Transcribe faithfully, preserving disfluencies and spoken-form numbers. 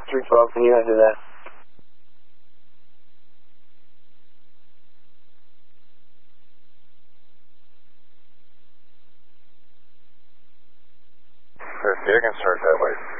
three twelve, can you do that? fifty, I can start that way.